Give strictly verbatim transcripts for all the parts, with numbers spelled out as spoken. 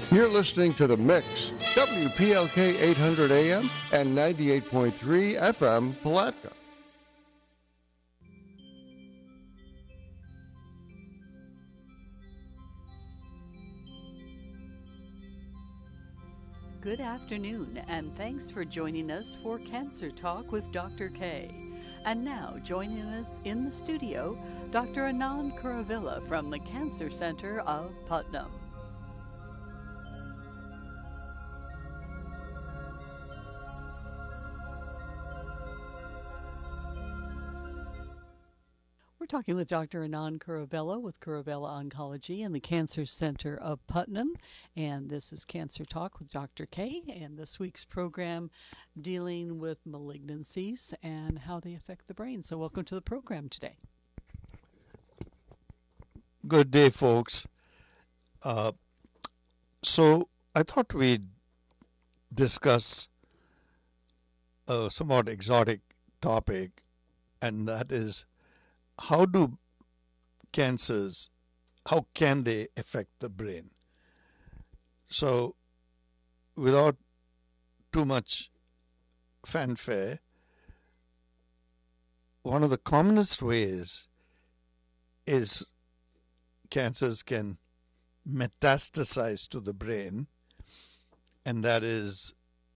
You're listening to The Mix, W P L K eight hundred A M and ninety-eight point three F M Palatka. Good afternoon, and thanks for joining us for Cancer Talk with Doctor K. And now, joining us in the studio, Doctor Anand Kuravilla from the Cancer Center of Putnam. We're talking with Doctor Anand Kuravilla with Kuravilla Oncology and the Cancer Center of Putnam. And this is Cancer Talk with Doctor K. And this week's program dealing with malignancies and how they affect the brain. So welcome to the program today. Good day, folks. Uh, so I thought we'd discuss a somewhat exotic topic, and that is, how do cancers, how can they affect the brain? So, without too much fanfare, one of the commonest ways is cancers can metastasize to the brain, and that is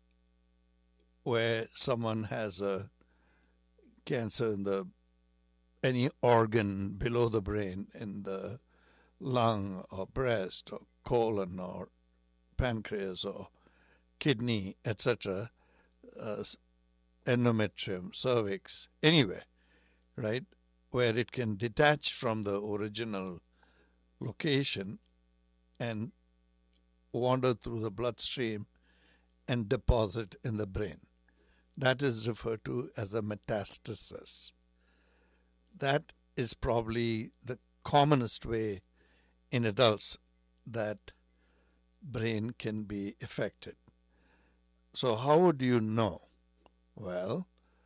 where someone has a cancer in the any organ below the brain, in the lung or breast or colon or pancreas or kidney, et cetera, uh, endometrium, cervix, anywhere, right, where it can detach from the original location and wander through the bloodstream and deposit in the brain. That is referred to as a metastasis. That is probably the commonest way in adults that brain can be affected. So how would you know? Well,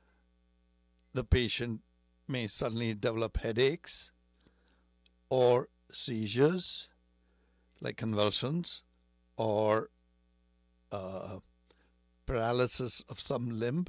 the patient may suddenly develop headaches or seizures, like convulsions, or uh, paralysis of some limb,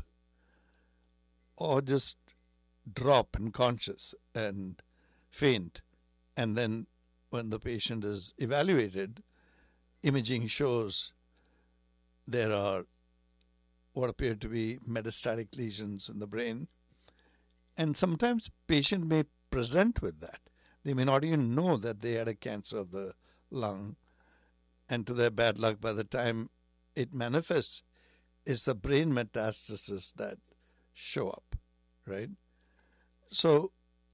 or just drop unconscious and faint. And then when the patient is evaluated, imaging shows there are what appear to be metastatic lesions in the brain. And sometimes patient may present with that. They may not even know that they had a cancer of the lung. And to their bad luck, by the time it manifests, it's the brain metastasis that show up, right? So,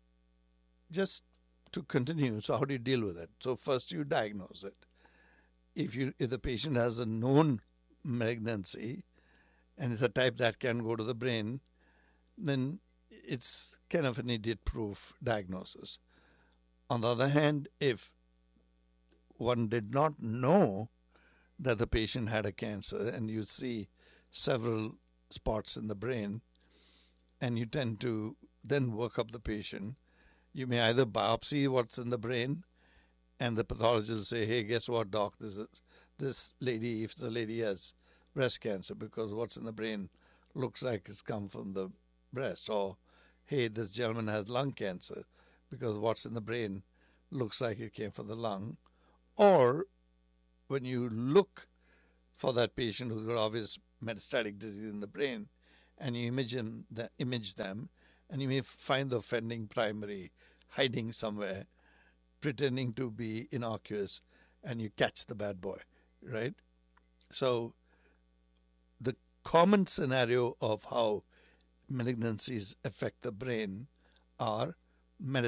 just to continue, so how do you deal with it? So first you diagnose it. If you if the patient has a known malignancy and it's a type that can go to the brain, then it's kind of an idiot-proof diagnosis. On the other hand, if one did not know that the patient had a cancer and you see several spots in the brain, and you tend to then work up the patient, you may either biopsy what's in the brain, and the pathologist will say, hey, guess what, doc, this is, this lady, if the lady has breast cancer, because what's in the brain looks like it's come from the breast. Or, hey, this gentleman has lung cancer, because what's in the brain looks like it came from the lung. Or, when you look for that patient who's got obvious metastatic disease in the brain, and you image, in the, image them, and you may find the offending primary hiding somewhere, pretending to be innocuous, and you catch the bad boy, right? So the common scenario of how malignancies affect the brain are metastatic